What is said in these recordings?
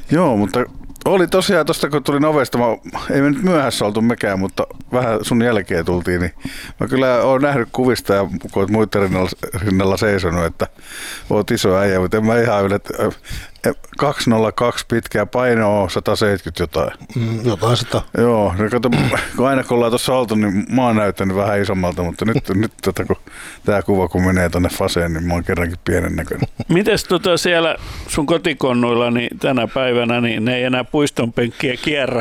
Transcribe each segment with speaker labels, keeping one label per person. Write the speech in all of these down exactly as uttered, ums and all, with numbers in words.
Speaker 1: Joo, mutta oli tosiaan tuosta, kun tulin ovesta, mä, ei me nyt myöhässä oltu mekään, mutta vähän sun jälkeen tultiin, niin mä kyllä oon nähnyt kuvista ja kun oot muiden rinnalla, rinnalla seisonut, että oot iso äijä, mutta en mä ihan yle, kaksi nolla kaksi pitkää, paino on sata seitsemänkymmentä jotain.
Speaker 2: Mm, jotain sitä.
Speaker 1: Joo, no kato, kun aina kun ollaan tuossa oltu, niin mä oon näyttänyt vähän isommalta, mutta nyt, nyt tota, kun tää kuva kun menee tonne faseen, niin mä oon kerrankin pienen näköinen.
Speaker 3: Mites tota siellä sun kotikonnuilla niin tänä päivänä, niin ne ei enää puistonpenkkiä kierrä.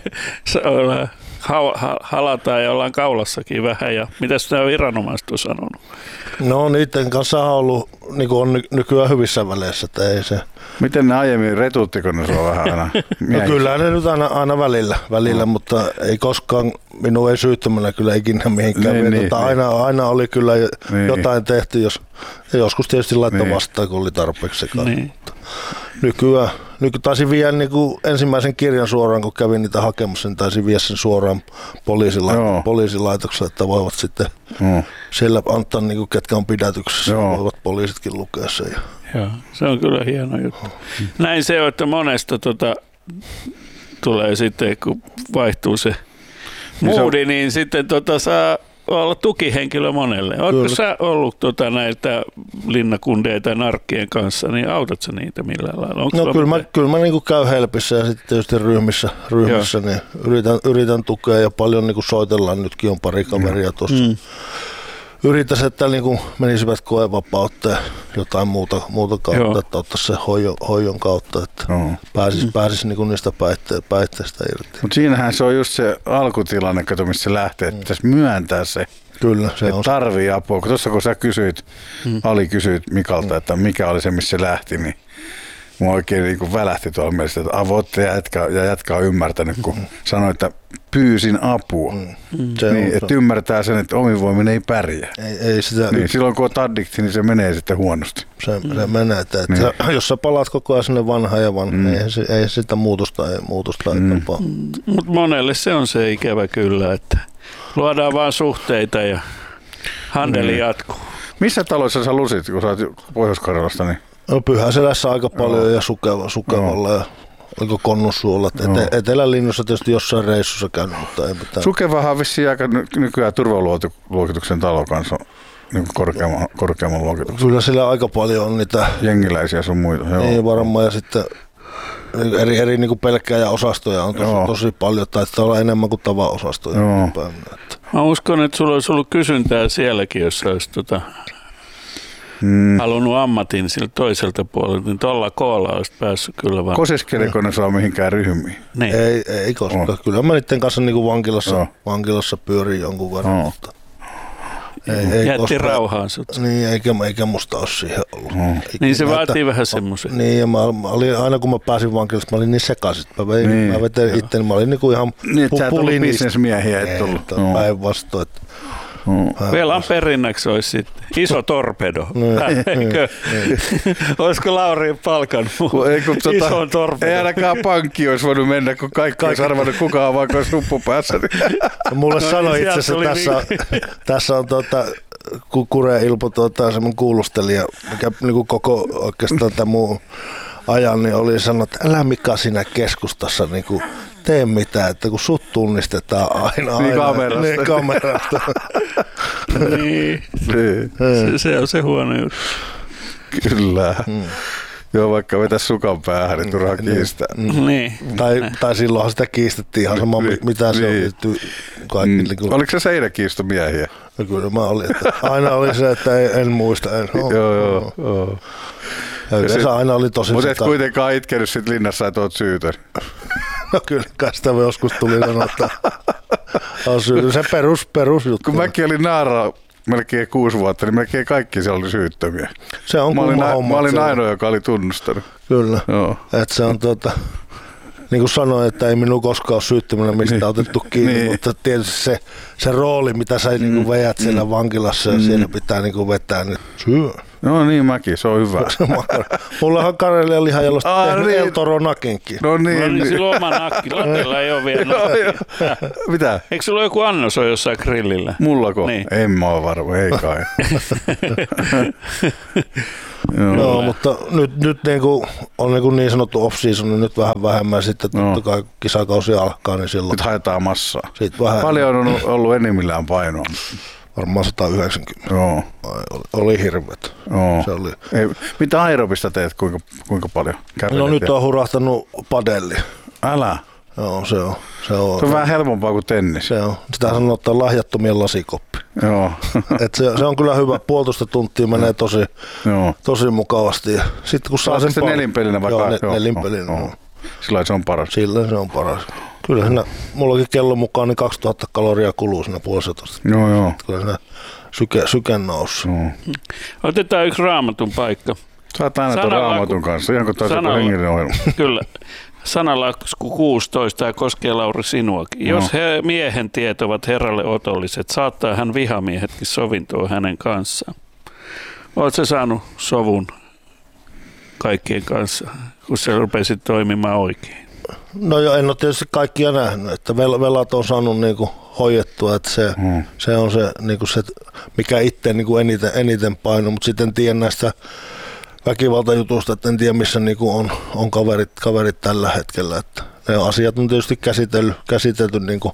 Speaker 3: Halataan ja ollaan kaulassakin vähän. Ja mitäs nämä viranomaiset on sanonut?
Speaker 2: No niiden kanssa on ollut, niin kuin on nykyään hyvissä väleissä, että ei se.
Speaker 1: Miten ne aiemmin retuuttiko ne sua vähän aina?
Speaker 2: No kyllä ne nyt aina, aina välillä, välillä no. Mutta ei koskaan, minun ei syyttämällä kyllä ikinä mihinkään.
Speaker 1: Niin, niin,
Speaker 2: aina,
Speaker 1: niin.
Speaker 2: aina oli kyllä
Speaker 1: niin.
Speaker 2: jotain tehty, jos, joskus tietysti laittoi
Speaker 1: niin.
Speaker 2: vastaan, kun oli tarpeeksi sekaan.
Speaker 3: Niin.
Speaker 2: Nykyään, nyky taisin viedä niin kuin ensimmäisen kirjan suoraan, kun kävin niitä hakemassa, niin taisin viedä sen suoraan poliisila- poliisilaitokselle, että voivat sitten no. siellä antaa, niin kuin, ketkä on pidätyksessä, Joo. voivat poliisitkin lukea sen.
Speaker 3: Joo, se on kyllä hieno juttu. Näin se on, että monesta tota, tulee sitten, kun vaihtuu se moodi, niin, niin sitten tota, saa olla tukihenkilö monelle. Oletko kyllä. sä ollut tota, näiltä linnakundeja tai narkkien kanssa, niin autat sä niitä millään lailla? Onko
Speaker 2: no kyllä mä, kyllä mä niin käyn helpissä ja sitten tietysti ryhmissä, ryhmissä niin yritän, yritän tukea ja paljon niin soitellaan. Nytkin on pari kaveria tuossa. Mm. Yritäisi, että niin menisivät koevapautta ja jotain muuta, muuta kautta, Joo. että ottaisi se hoidon, hoidon kautta, että no. pääsisi, pääsisi niin niistä päitte- päihteistä irti.
Speaker 1: Mutta siinähän se on just se alkutilanne, kato, missä se lähtee, että pitäisi myöntää se,
Speaker 2: Kyllä, se
Speaker 1: että
Speaker 2: on
Speaker 1: tarvii apua. Kun tuossa kun sä kysyit, mm. Ali kysyit Mikalta, että mikä oli se, missä se lähti, niin mua oikein niin kuin välähti tuolla mielessä, että avoitte ja jätkä, ja jätkä on ymmärtänyt, kun mm. sanoi, että pyysin apua. Mm. Niin, että ymmärtää sen, että omin voimin ei pärjää.
Speaker 2: Ei, ei sitä
Speaker 1: niin, silloin kun on addikti, niin se menee sitten huonosti.
Speaker 2: Se, mm. se menee, että, niin. että jos sä palaat koko ajan sinne vanhaan ja vanhaan, mm. ei, ei sitä muutosta ei, muutosta ei mm. tapaa.
Speaker 3: Mm. Mutta monelle se on se ikävä kyllä, että luodaan vaan suhteita ja handeli mm. jatkuu.
Speaker 1: Missä taloissa sä lusit, kun sä oot Pohjois-Karjalasta? Niin?
Speaker 2: No Pyhäselässä aika paljon no. ja Sukeva, Sukevalla no. ja oliko Konnunsuolla. No. Etelälinnussa tietysti jossain reissussa käynyt, mutta ei mitään.
Speaker 1: Sukevahan on vissiin aika nykyään turvaluokituksen talo kanssa. Niin korkeamman, korkeamman luokituksen.
Speaker 2: Kyllä sillä aika paljon on niitä
Speaker 1: jengiläisiä sun muita. Joo.
Speaker 2: Niin varmaan ja sitten eri, eri niin pelkkääjä-osastoja on tosi, tosi paljon. Taitaa olla enemmän kuin tavaosastoja.
Speaker 3: Mä uskon, että sulla olisi ollut kysyntää sielläkin, jos olisi tota, hmm. halunnut ammatin siltä toiselta puolelta, niin tuolla koolla olisi päässyt kyllä vaan.
Speaker 1: Kosiskeliko ne saa mihinkään ryhmiin?
Speaker 2: Niin. Ei, ei koskaan. Oh. Kyllä mä niiden kanssa niin kuin vankilassa, oh. vankilassa pyörin jonkun verran. Oh. Ei, ei
Speaker 3: Jätti
Speaker 2: koskaan,
Speaker 3: rauhaan sut.
Speaker 2: Niin, eikä, eikä musta ole siihen ollut.
Speaker 1: Mm.
Speaker 3: Niin se vaatii näitä, vähän semmoisen.
Speaker 2: Niin, ja mä, mä olin, aina kun mä pääsin vankilasta, mä olin niin sekaisin. Mä, vein, niin, mä vetelin itteni, mä olin niinku ihan
Speaker 1: niin, että sä et ollut bisnesmiehiä, et tullut.
Speaker 2: No. Päinvastoin.
Speaker 1: Mm.
Speaker 3: Velan perinnäksi olisi sitten iso torpedo. Eikö? Olisiko Lauri palkannut ison torpedo?
Speaker 1: Ei ainakaan pankki olisi voinut mennä, kun kaikki olisi arvannut kukaan vaikka olisi suppu päässä.
Speaker 2: Mulle no, sanoi itse asiassa, tässä, niin. tässä on tuota, Kure Ilpo tuota, semmoinen kuulustelija, mikä niin koko oikeastaan tämä muu ajan, niin oli sanonut, että älä Mika siinä keskustassa niin kuin tee mitään, että kun sut tunnistetaan aina.
Speaker 1: Niin
Speaker 2: aina
Speaker 1: kamerasta.
Speaker 2: Niin kamerasta.
Speaker 3: niin. niin. Se, se on se huono juttu.
Speaker 1: Kyllä. Hmm. Joo, vaikka vetäisi sukan päähän, niin turhaa kiistää.
Speaker 3: Mm. Niin.
Speaker 2: Tai, tai silloinhan sitä kiistettiin ihan sama, niin. mitä se niin. on. Kaikki, mm. niin
Speaker 1: Oliko se seinäkiistomiehiä?
Speaker 2: No kyllä mä olin. Että aina oli se, että en, en muista. En. Oh,
Speaker 1: joo, joo. Oh.
Speaker 2: Ja yleensä sit, aina oli tosi...
Speaker 1: Mutta et kuitenkaan itkenyt sit linnassa, että oot syytön.
Speaker 2: No kyllä, kai sitä joskus tuli sanoa, että on syytön. Se perus, perusjuttu.
Speaker 1: Kun mäkin olin naara melkein kuusi vuotta, niin melkein kaikki siellä oli syyttömiä.
Speaker 2: Se on
Speaker 1: mä olin,
Speaker 2: a,
Speaker 1: mä olin ainoa, joka oli tunnustanut.
Speaker 2: Kyllä, että se on tuota... Niin kuin sanoin, että ei minun koskaan ole syyttömänä mistä niin. otettu kiinni, niin. mutta tietysti se, se rooli, mitä sä mm. niin veät siellä mm. vankilassa ja mm. siellä pitää niin vetää, niin syö.
Speaker 1: No niin, mäkin, se on hyvä.
Speaker 2: Mulla on Karelian lihajalosta tehnyt niin. El Toro nakinkin.
Speaker 1: No niin.
Speaker 3: No niin, sillä on oma nakki. Latella ei ole vielä nakki.
Speaker 1: Mitä?
Speaker 3: Eikö sulla joku annos ole jossain grillillä?
Speaker 1: Mullako?
Speaker 3: Niin.
Speaker 1: En mä ole varma, ei kai.
Speaker 2: Joo, no, mutta nyt, nyt niin kuin on niin, kuin niin sanottu off-season, niin nyt vähän vähemmän. Sitten no. totta kai kisakausi alkaa, niin silloin...
Speaker 1: Nyt haetaan massaa.
Speaker 2: Vähän...
Speaker 1: Paljon on ollut enimmillään painoa.
Speaker 2: Varmaan sata yhdeksänkymmentä.
Speaker 1: Joo.
Speaker 2: Oli, oli hirveet.
Speaker 1: Joo.
Speaker 2: Se oli.
Speaker 1: Ei, mitä aerobista teet, kuinka, kuinka paljon? Kävelet
Speaker 2: no nyt
Speaker 1: ja...
Speaker 2: on hurahtanut padelli.
Speaker 1: Älä.
Speaker 2: Joo, se on. Se on,
Speaker 1: se on vähän helpompaa kuin tennis.
Speaker 2: Se on. Sitä sanotaan lahjattomien lasikoppi.
Speaker 1: Joo.
Speaker 2: Et se, se on kyllä hyvä. Puolitoista tuntia menee tosi, tosi mukavasti. Sitten kun saa sen
Speaker 1: se nelinpelinä vaikka?
Speaker 2: Joo, ne, nelinpelinä.
Speaker 1: Joo, joo. Silloin se on paras.
Speaker 2: Silloin se on paras. Kyllä siinä, mullakin kellon mukaan niin kaksituhatta kaloria kuluu siinä puolestatoista.
Speaker 1: Joo, joo.
Speaker 2: Kyllä siinä syke, syke nousi.
Speaker 1: Joo.
Speaker 3: Otetaan yksi Raamatun paikka.
Speaker 1: Saat aina tuon Raamatun kanssa, ihan kuin taas joku hengellinen ohjelma.
Speaker 3: Kyllä. Sanalasku kuusitoista, tämä koskee Lauri sinuakin. No. Jos he, miehen tiet ovat Herralle otolliset, saattaa hän vihamiehetkin sovintoon hänen kanssaan. Oletko saanut sovun kaikkien kanssa, kun sä rupesit toimimaan oikein?
Speaker 2: No jo, en ole tietysti kaikkia nähnyt, että velat on saanut niinku hoidettua, että se, hmm. se on se, niinku se mikä itse niinku eniten, eniten paino, mutta sitten tiedän näistä väkivaltajutusta, että en tiedä missä niinku on, on kaverit, kaverit tällä hetkellä. Että ne asiat on tietysti käsitelty, käsitelty, niinku,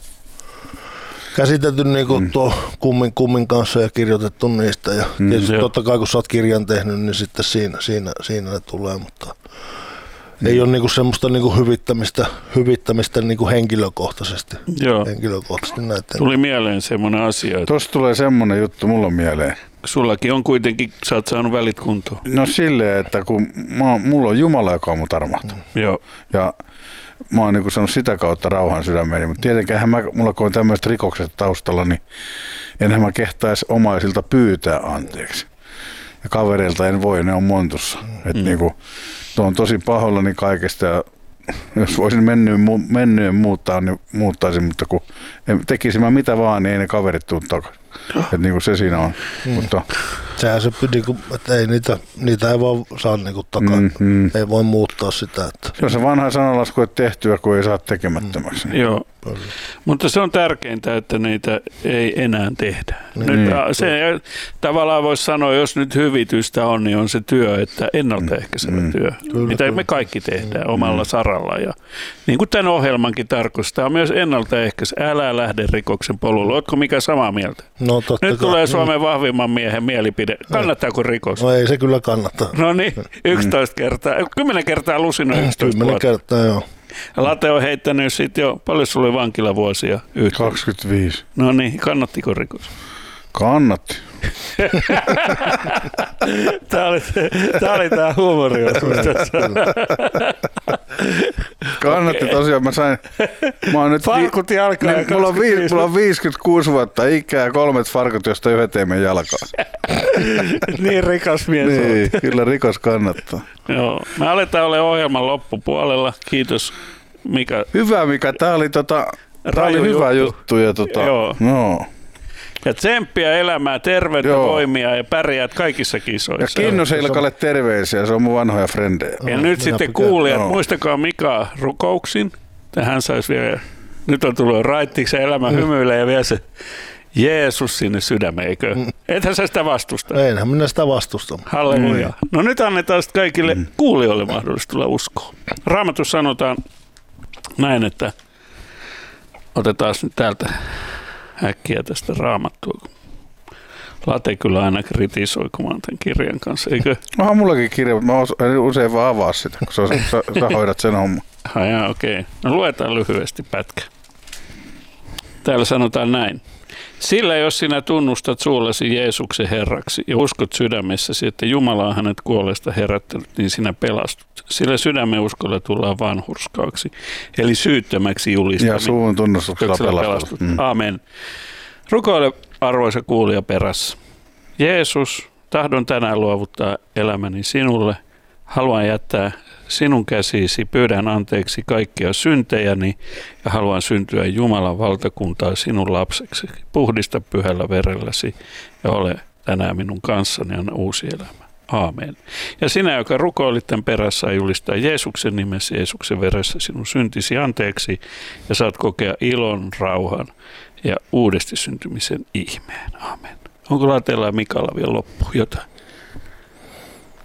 Speaker 2: käsitelty niinku hmm. tuo kummin, kummin kanssa ja kirjoitettu niistä. Ja hmm, tietysti totta kai kun sä oot kirjan tehnyt, niin sitten siinä, siinä, siinä ne tulee, mutta hmm. ei ole niinku semmoista niinku hyvittämistä, hyvittämistä niinku henkilökohtaisesti.
Speaker 3: Joo.
Speaker 2: henkilökohtaisesti näiden.
Speaker 3: Tuli mieleen semmoinen asia. Että
Speaker 1: tuossa tulee semmoinen juttu mulla mieleen.
Speaker 3: Sullakin on kuitenkin, sä oot saanut välit kuntoon.
Speaker 1: No silleen, että kun mä, mulla on Jumala, joka on mun armahtunut.
Speaker 3: Mm. Joo.
Speaker 1: Ja mä oon niin saanut sitä kautta rauhan sydämeeni, mutta tietenkään mä, mulla kun on tämmöiset rikokset taustalla, niin enhän mä kehtaisi omaisilta pyytää anteeksi. Ja kavereilta en voi, ne on montussa. Mm. Että niin kuin, on tosi pahoillani kaikesta ja jos voisin mennyön, mennyön muuttaa, niin muuttaisin, mutta kun tekisin mä mitä vaan, niin ei ne kaverit tule takaisin. Että niin kuin se siinä on. Mm. Mutta
Speaker 2: sehän se, niin kuin, että ei niitä, niitä ei vaan saa niin kuin takaisin. Mm, mm. Ei voi muuttaa sitä. Että
Speaker 1: se on se vanha sanalasku, että tehtyä, kun ei saa tekemättömäksi.
Speaker 3: Mm. Joo. Mutta se on tärkeintä, että niitä ei enää tehdä.
Speaker 1: Niin.
Speaker 3: Nyt, se tavallaan voisi sanoa, jos nyt hyvitystä on, niin on se työ, että ennaltaehkäisevä mm. työ, kyllä, mitä kyllä. me kaikki tehdään mm. omalla saralla. Ja niin kuin tämän ohjelmankin tarkoittaa, myös ennaltaehkäisy. Älä lähde rikoksen polulle. Oletko mikä samaa mieltä?
Speaker 2: No,
Speaker 3: nyt tulee Suomen vahvimman miehen mielipide. Kannattaako rikos?
Speaker 2: No ei se kyllä kannata.
Speaker 3: No niin, yksitoista kertaa. Kymmenen kertaa lusina yksitoista
Speaker 2: Kymmenen kertaa, joo.
Speaker 3: Late on heittänyt sitten jo, paljon sulla oli vankilavuosia yhteen?
Speaker 1: kaksikymmentäviisi.
Speaker 3: No niin, kannattiko rikos?
Speaker 1: Kannatti.
Speaker 3: Tämä oli tämä, oli tämä huumoriosuus.
Speaker 1: Kannatti okay. Tosiaan, mä sain, mä oon nyt
Speaker 3: farkut vi- jalkaan.
Speaker 1: Niin, mulla, on vi- mulla on viisikymmentäkuusi vuotta ikää, kolmet farkut, josta yhdet ei mene jalkaan.
Speaker 3: Niin rikas mies.
Speaker 1: Niin, kyllä rikos kannattaa.
Speaker 3: Joo, me aletaan olla ohjelman loppupuolella. Kiitos Mika.
Speaker 1: Hyvä Mika, tää oli, tota, tää oli hyvä juttu. juttu ja tota,
Speaker 3: joo.
Speaker 1: No.
Speaker 3: Ja tsemppiä elämää, terveyttä, joo. voimia ja pärjäät kaikissa kisoissa.
Speaker 1: Ja Kinnusen Ilkalle terveisiä, se on mun vanhoja frendejä.
Speaker 3: Ja no, nyt sitten kuulijat, no. muistakaa Mika rukouksin. Hän saisi vielä, nyt on tullut raittiksi elämä mm. hymyilee ja vielä se Jeesus sinne sydämeen, eikö? Mm. Ethän sä sitä vastusta?
Speaker 2: Einhän minä sitä vastusta.
Speaker 3: Halleluja. Mm. No nyt annetaan sitten kaikille mm. kuulijoille mahdollisuus tulla uskoon. Raamatussa sanotaan näin, että otetaan nyt täältä äkkiä tästä Raamattua. Late kyllä aina kritisoi, kun mä oon tämän kirjan kanssa, eikö?
Speaker 1: Onhan mullakin kirja, mutta mä en usein vaan avaa sitä, kun sä, sä, sä hoidat sen homman.
Speaker 3: Ah, jaa, okei. Okay. No luetaan lyhyesti pätkä. Täällä sanotaan näin. Sillä jos sinä tunnustat suullasi Jeesuksen Herraksi ja uskot sydämessäsi, että Jumala on hänet kuolleesta herättänyt, niin sinä pelastut. Sillä sydämen uskolla tullaan vanhurskaaksi, eli syyttömäksi julistaminen.
Speaker 1: Ja suun tunnustuksella pelastut.
Speaker 3: Mm. Amen. Rukoile arvoisa kuulija perässä. Jeesus, tahdon tänään luovuttaa elämäni sinulle. Haluan jättää sinun käsisi, pyydän anteeksi kaikkia syntejäni ja haluan syntyä Jumalan valtakuntaa sinun lapseksi. Puhdista pyhällä verelläsi ja ole tänään minun kanssani, anna uusi elämä. Aamen. Ja sinä, joka rukoilit tämän perässä, julistaa Jeesuksen nimessä, Jeesuksen veressä sinun syntisi anteeksi ja saat kokea ilon, rauhan ja uudesti syntymisen ihmeen. Aamen. Onko Lateella ja Mikalla vielä loppu jotain?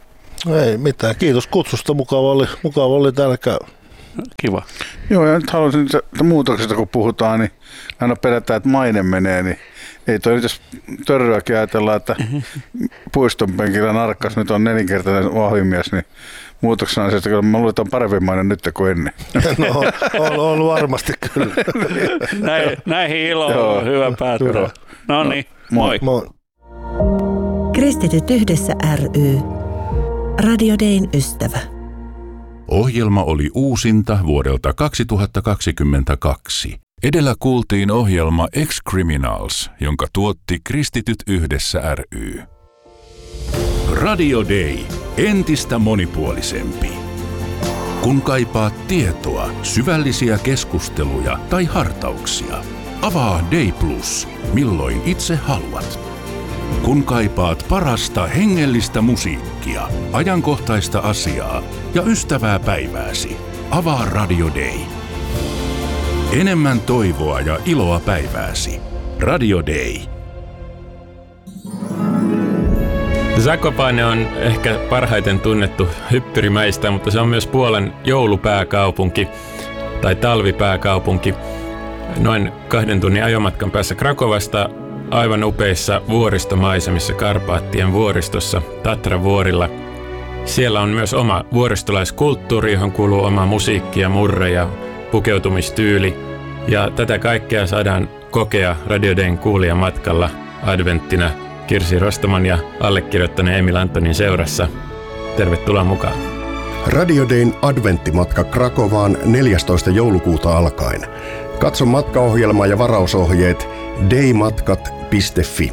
Speaker 2: Ei mitään. Kiitos kutsusta. Mukava oli, mukava oli täällä käy.
Speaker 3: Kiva.
Speaker 1: Joo, ja nyt haluaisin, että muutoksista kun puhutaan, niin aina pelätään, että maine menee, niin ei toi nyt jos Törryäkin ajatellaan, että puiston penkillä narkkas nyt on nelinkertainen vahvimies, niin muutoksena on se, että kyllä mä luulen, että on parempi maine nyt kuin ennen.
Speaker 2: No, on, on varmasti kyllä.
Speaker 3: Näin, näihin iloon on hyvä päättää. No niin, moi.
Speaker 2: Moi.
Speaker 4: Kristityt yhdessä ry. Radio Dayn ystävä.
Speaker 5: Ohjelma oli uusinta vuodelta kaksituhattakaksikymmentäkaksi. Edellä kuultiin ohjelma Ex-Criminals, jonka tuotti Kristityt yhdessä ry. Radio Day. Entistä monipuolisempi. Kun kaipaat tietoa, syvällisiä keskusteluja tai hartauksia, avaa Day Plus, milloin itse haluat. Kun kaipaat parasta hengellistä musiikkia, ajankohtaista asiaa ja ystävää päivääsi, avaa Radio Day. Enemmän toivoa ja iloa päivääsi. Radio Day.
Speaker 6: Zakopane on ehkä parhaiten tunnettu hyppyrimäistä, mutta se on myös Puolan joulupääkaupunki tai talvipääkaupunki. Noin kahden tunnin ajomatkan päässä Krakovasta, aivan upeissa vuoristomaisemissa Karpaattien vuoristossa Tatra-vuorilla. Siellä on myös oma vuoristolaiskulttuuri, johon kuuluu oma musiikki ja murre ja pukeutumistyyli. Ja tätä kaikkea saadaan kokea Radio Dayn kuulijamatkalla adventtina Kirsi Rostaman ja allekirjoittaneen Emil Antonin seurassa. Tervetuloa mukaan.
Speaker 7: Radio Dayn adventtimatka Krakovaan neljästoista joulukuuta alkaen. Katso matkaohjelma ja varausohjeet daymatkat piste fi.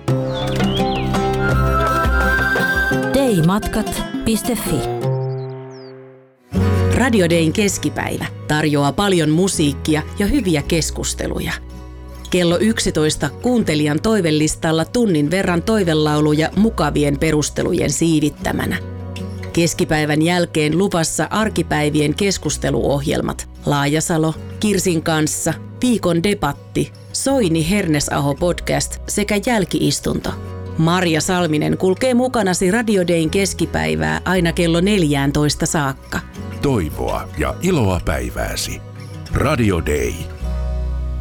Speaker 4: daymatkat piste fi.
Speaker 8: Radio Dayn keskipäivä tarjoaa paljon musiikkia ja hyviä keskusteluja. Kello yksitoista kuuntelijan toivellistalla tunnin verran toivelauluja mukavien perustelujen siivittämänä. Keskipäivän jälkeen luvassa arkipäivien keskusteluohjelmat Laajasalo, Kirsin kanssa, Viikon debatti, Soini Hernesaho podcast sekä jälkiistunto. Marja Salminen kulkee mukanasi Radio Dayn keskipäivää aina kello neljätoista saakka.
Speaker 5: Toivoa ja iloa päivääsi. Radio Day.